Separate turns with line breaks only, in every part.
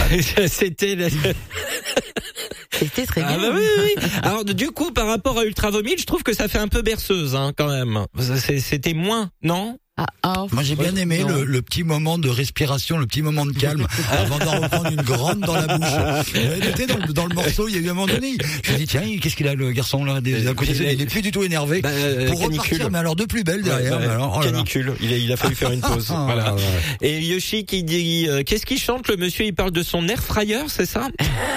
C'était
très bien.
Bah oui. Alors du coup, par rapport à Ultra Vomit, je trouve que ça fait un peu berceuse, quand même. C'était moins, non?
Moi j'ai bien aimé le petit moment de respiration, le petit moment de calme avant d'en reprendre une grande dans la bouche. J'étais dans le morceau, il y a eu un moment donné, je me dis tiens, qu'est-ce qu'il a le garçon là d'un côté, il est plus du tout énervé pour repartir, mais alors de plus belle derrière.
Canicule, il a fallu faire une pause. Voilà. Et Yoshi qui dit qu'est-ce qu'il chante le monsieur, il parle de son air fryer, c'est ça?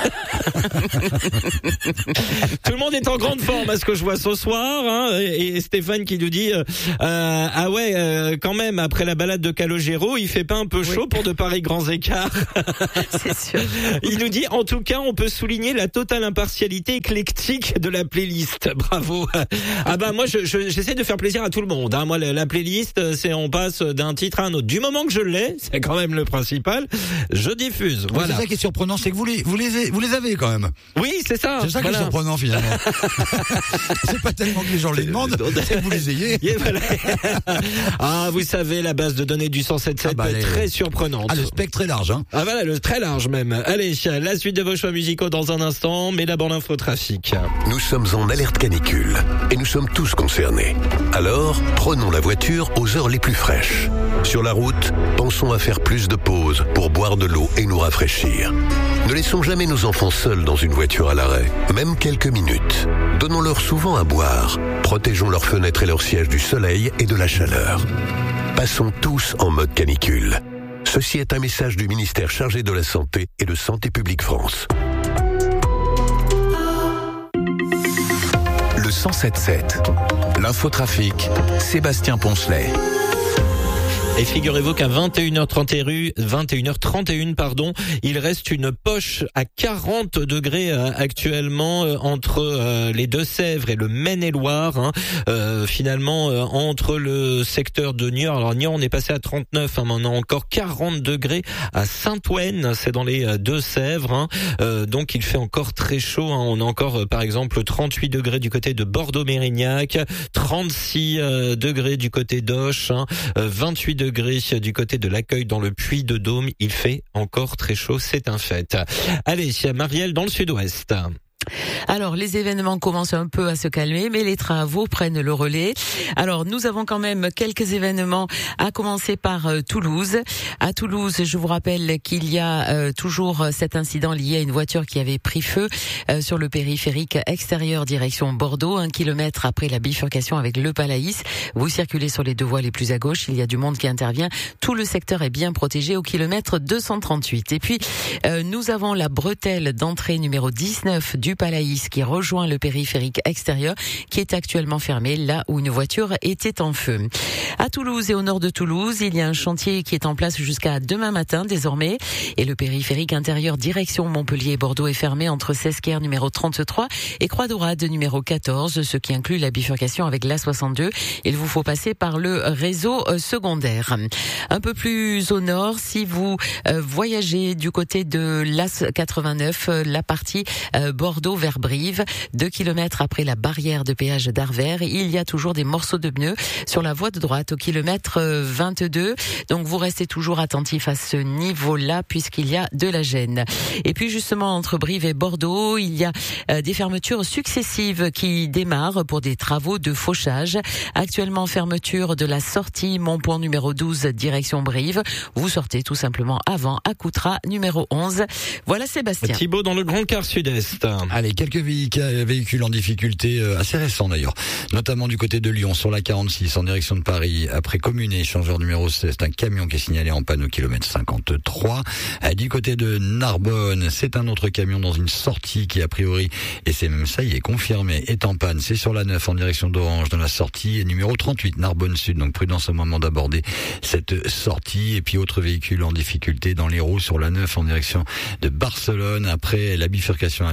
Tout le monde est en grande forme à ce que je vois ce soir, et Stéphane qui nous dit ah ouais, quand même, après la balade de Calogero, il fait pas un peu chaud pour de pareils grands écarts?
C'est sûr.
Il nous dit, en tout cas, on peut souligner la totale impartialité éclectique de la playlist. Bravo. Ah bah moi, j'essaie de faire plaisir à tout le monde. Moi, la playlist, c'est on passe d'un titre à un autre. Du moment que je l'ai, c'est quand même le principal, je diffuse. Voilà.
C'est ça qui est surprenant, c'est que vous les avez quand même.
Oui, c'est ça.
C'est ça qui est surprenant finalement. C'est pas tellement que les gens les demandent, c'est que vous les ayez.
Vous savez, la base de données du 107.7 peut être très surprenante.
Le spectre est large,
voilà, le très large même. Allez, la suite de vos choix musicaux dans un instant, mais d'abord l'infotrafic.
Nous sommes en alerte canicule et nous sommes tous concernés. Alors, prenons la voiture aux heures les plus fraîches. Sur la route, pensons à faire plus de pauses pour boire de l'eau et nous rafraîchir. Ne laissons jamais nos enfants seuls dans une voiture à l'arrêt, même quelques minutes. Donnons-leur souvent à boire. Protégeons leurs fenêtres et leurs sièges du soleil et de la chaleur. Passons tous en mode canicule. Ceci est un message du ministère chargé de la Santé et de Santé publique France.
Le 107.7. L'infotrafic, Sébastien Poncelet.
Et figurez-vous qu'à 21h31, il reste une poche à 40 degrés actuellement entre les Deux-Sèvres et le Maine-et-Loire. Finalement, entre le secteur de Niort, alors Niort on est passé à 39, mais on a encore 40 degrés à Saint-Ouen, c'est dans les Deux-Sèvres. Donc il fait encore très chaud. On a encore par exemple 38 degrés du côté de Bordeaux-Mérignac, 36 degrés du côté d'Auch, 28 degrés du côté de l'Accueil dans le Puy-de-Dôme. Il fait encore très chaud, c'est un fait. Allez, Marielle dans le sud-ouest.
Alors, les événements commencent un peu à se calmer, mais les travaux prennent le relais. Alors, nous avons quand même quelques événements, à commencer par Toulouse. À Toulouse, je vous rappelle qu'il y a toujours cet incident lié à une voiture qui avait pris feu sur le périphérique extérieur direction Bordeaux, 1 kilomètre après la bifurcation avec le Palaïs. Vous circulez sur les deux voies les plus à gauche, il y a du monde qui intervient. Tout le secteur est bien protégé au kilomètre 238. Et puis, nous avons la bretelle d'entrée numéro 19 du Palaïs qui rejoint le périphérique extérieur qui est actuellement fermé là où une voiture était en feu. À Toulouse et au nord de Toulouse, il y a un chantier qui est en place jusqu'à demain matin désormais et le périphérique intérieur direction Montpellier et Bordeaux est fermé entre Sesquer numéro 33 et Croix-Daurade numéro 14, ce qui inclut la bifurcation avec l'A62. Il vous faut passer par le réseau secondaire. Un peu plus au nord, si vous voyagez du côté de l'A89, la partie Bordeaux vers Brive, 2 kilomètres après la barrière de péage d'Arvers, il y a toujours des morceaux de pneus sur la voie de droite au kilomètre 22. Donc vous restez toujours attentif à ce niveau-là puisqu'il y a de la gêne. Et puis justement entre Brive et Bordeaux, il y a des fermetures successives qui démarrent pour des travaux de fauchage. Actuellement fermeture de la sortie Montpont numéro 12 direction Brive. Vous sortez tout simplement avant à Coutras numéro 11. Voilà Sébastien.
Thibaut dans le Grand Quart Sud-Est.
Allez, quelques véhicules en difficulté assez récents d'ailleurs, notamment du côté de Lyon sur la 46 en direction de Paris après Commune et échangeur numéro 16, c'est un camion qui est signalé en panne au kilomètre 53. Du côté de Narbonne, c'est un autre camion dans une sortie qui a priori, et c'est même ça, il est confirmé, est en panne. C'est sur la 9 en direction d'Orange dans la sortie numéro 38 Narbonne Sud, donc prudence au moment d'aborder cette sortie. Et puis autre véhicule en difficulté dans l'Hérault sur la 9 en direction de Barcelone après la bifurcation à 9 à cette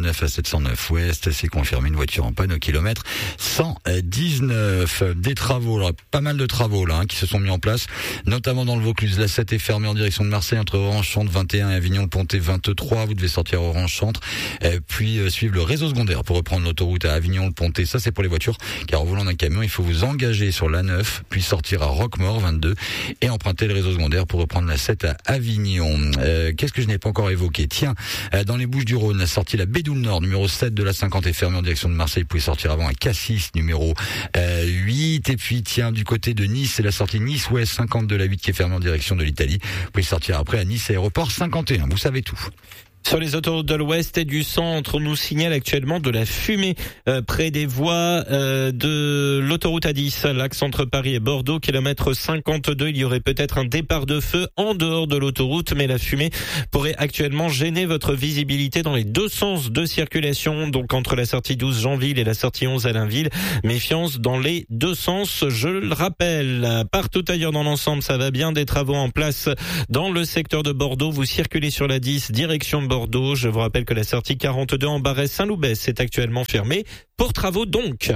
409 ouest. C'est confirmé, une voiture en panne au kilomètre 119. Des travaux, alors, pas mal de travaux là qui se sont mis en place, notamment dans le Vaucluse. La 7 est fermée en direction de Marseille entre Orange-Chantre 21 et Avignon-le-Pontet 23. Vous devez sortir Orange-Chantre, puis suivre le réseau secondaire pour reprendre l'autoroute à Avignon-le-Pontet. Ça c'est pour les voitures, car en volant d'un camion, il faut vous engager sur l'A9, puis sortir à Roquemaure 22 et emprunter le réseau secondaire pour reprendre la 7 à Avignon. Qu'est-ce que je n'ai pas encore évoqué? Tiens, dans les Bouches-du-Rhône, la sortie la Bédoule Nord, numéro 7 de la 50 est fermée en direction de Marseille. Vous pouvez sortir avant à Cassis, numéro 8. Et puis, tiens, du côté de Nice, c'est la sortie Nice-Ouest 50 de la 8 qui est fermée en direction de l'Italie. Vous pouvez sortir après à Nice Aéroport 51. Vous savez tout.
Sur les autoroutes de l'Ouest et du Centre, on nous signale actuellement de la fumée près des voies de l'autoroute A10, l'axe entre Paris et Bordeaux, kilomètre 52. Il y aurait peut-être un départ de feu en dehors de l'autoroute, mais la fumée pourrait actuellement gêner votre visibilité dans les deux sens de circulation, donc entre la sortie 12 Jeanville et la sortie 11 Allainville. Méfiance dans les deux sens, je le rappelle. Partout ailleurs dans l'ensemble, ça va bien, des travaux en place dans le secteur de Bordeaux. Vous circulez sur la 10, direction Bordeaux. Je vous rappelle que la sortie 42 en Barès-Saint-Loubès est actuellement fermée pour travaux donc.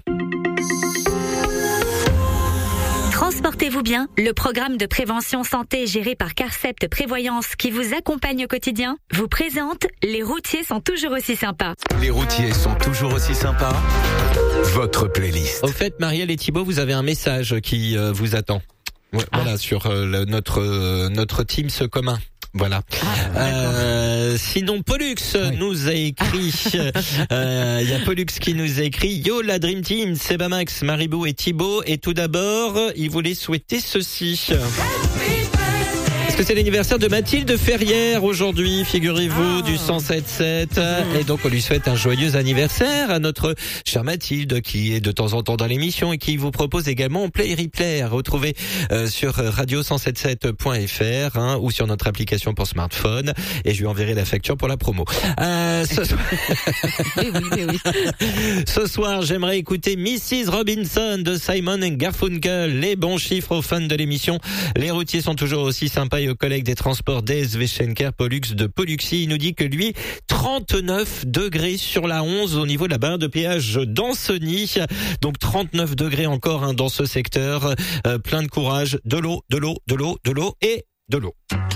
Transportez-vous bien, le programme de prévention santé géré par Carcept Prévoyance qui vous accompagne au quotidien vous présente Les routiers sont toujours aussi sympas.
Les routiers sont toujours aussi sympas. Votre playlist.
Au fait, Marielle et Thibaut, vous avez un message qui vous attend. Voilà, sur notre Teams commun. Voilà. Sinon, Pollux nous a écrit. Il y a Pollux qui nous a écrit. Yo la Dream Team, Sebamax, Maribou et Thibaut. Et tout d'abord, il voulait souhaiter ceci. Parce que c'est l'anniversaire de Mathilde Ferrière aujourd'hui, figurez-vous, du 107.7. Et donc on lui souhaite un joyeux anniversaire à notre chère Mathilde qui est de temps en temps dans l'émission et qui vous propose également en play replay à retrouver sur radio177.fr ou sur notre application pour smartphone. Et je lui enverrai la facture pour la promo.
Oui.
Ce soir, j'aimerais écouter Mrs. Robinson de Simon & Garfunkel. Les bons chiffres aux fans de l'émission. Les routiers sont toujours aussi sympas. Et aux collègues des transports DSV Schenker Pollux de Polluxy, il nous dit que lui, 39 degrés sur la 11 au niveau de la barre de péage d'Ancenis. Donc 39 degrés encore dans ce secteur. Plein de courage, de l'eau et de l'eau.